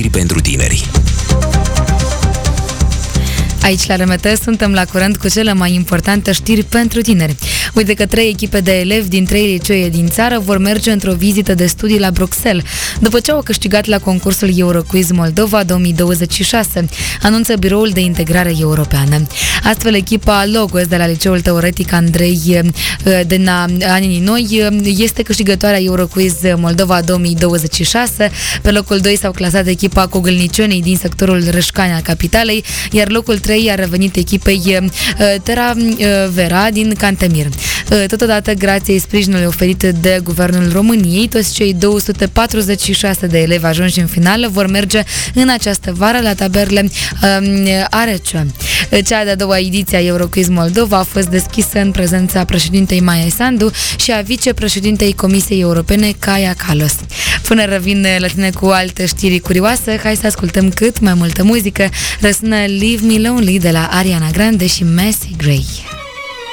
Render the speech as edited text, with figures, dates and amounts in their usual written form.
știri pentru tineri. Aici la RMT suntem la curent cu cele mai importante știri pentru tineri. Uite că 3 echipe de elevi din 3 licee din țară vor merge într-o vizită de studii la Bruxelles, după ce au câștigat la concursul Euroquiz Moldova 2026, anunță Biroul de Integrare Europeană. Astfel, echipa Logos de la Liceul Teoretic Andrei din Anini Noi este câștigătoarea Euroquiz Moldova 2026. Pe locul 2 s-au clasat echipa Cogâlniciunii din sectorul Rășcani al capitalei, iar locul 3 a revenit echipei Terra Vera din Cantemir. Totodată, grație sprijinului oferit de Guvernul României, toți cei 246 de elevi ajunși în finală vor merge în această vară la taberele ARC. Cea de-a doua ediție a Euroquiz Moldova a fost deschisă în prezența președintei Maia Sandu și a vicepreședintei Comisiei Europene Kaja Kallas. Până revin la tine cu alte știri curioase, hai să ascultăm cât mai multă muzică. Răsună Leave Me Lonely de la Ariana Grande și Macy Gray.